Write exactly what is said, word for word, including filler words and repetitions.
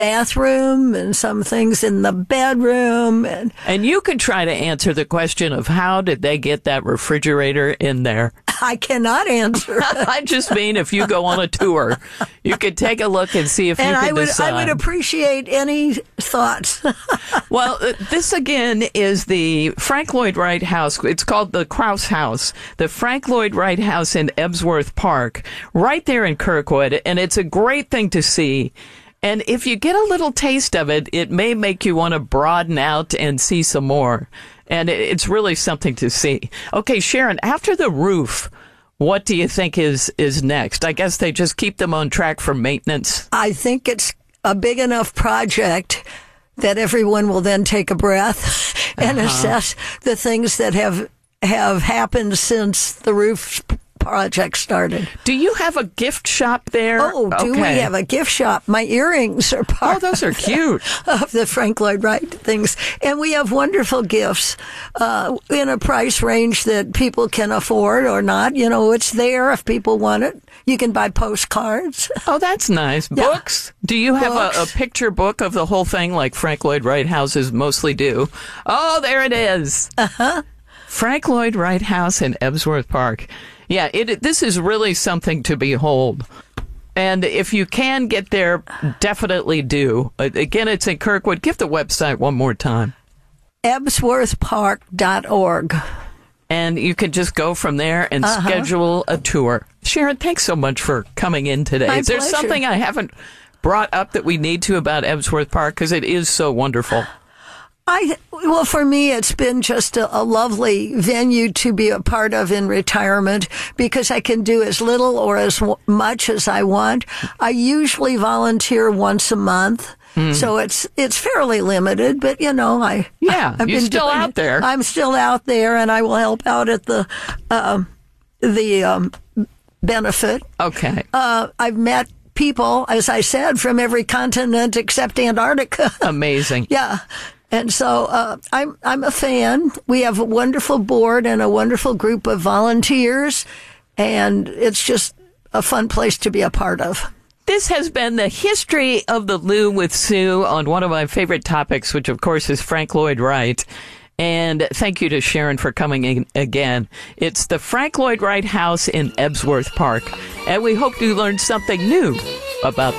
bathroom and some things in the bedroom. And, and you can try to answer the question of how did they get that refrigerator in there? I cannot answer. I just mean if you go on a tour, you could take a look and see if and you can I would, decide. I would appreciate any thoughts. Well, uh, this again is the Frank Lloyd Wright House. It's called the Krause House, the Frank Lloyd Wright House in Ebsworth Park, right there in Kirkwood. And it's a great thing to see. And if you get a little taste of it, it may make you want to broaden out and see some more. And it's really something to see. Okay, Sharon, after the roof, what do you think is, is next? I guess they just keep them on track for maintenance. I think it's a big enough project that everyone will then take a breath and uh-huh. assess the things that have have happened since the roof project started. Do you have a gift shop there? Oh, do okay. we have a gift shop? My earrings are part Oh, those are cute. of the Frank Lloyd Wright things. And we have wonderful gifts uh, in a price range that people can afford or not. You know, it's there if people want it. You can buy postcards. Oh, that's nice. Yeah. Books? Do you have a, a picture book of the whole thing like Frank Lloyd Wright houses mostly do? Oh, there it is. Uh-huh. Frank Lloyd Wright House in Ebsworth Park. Yeah, it, this is really something to behold. And if you can get there, definitely do. Again, it's in Kirkwood. Give the website one more time. ebsworth park dot org. And you can just go from there and uh-huh. schedule a tour. Sharon, thanks so much for coming in today. My is there pleasure. something I haven't brought up that we need to about Ebsworth Park? Because it is so wonderful. I well, for me, it's been just a, a lovely venue to be a part of in retirement because I can do as little or as w- much as I want. I usually volunteer once a month, mm. so it's it's fairly limited. But you know, I yeah, I've you're been still out it. there. I'm still out there, and I will help out at the uh, the um, benefit. Okay, uh, I've met people, as I said, from every continent except Antarctica. Amazing. Yeah. And so uh, I'm I'm a fan. We have a wonderful board and a wonderful group of volunteers, and it's just a fun place to be a part of. This has been the history of the Lou with Sue on one of my favorite topics, which, of course, is Frank Lloyd Wright. And thank you to Sharon for coming in again. It's the Frank Lloyd Wright House in Ebsworth Park, and we hope you learned something new about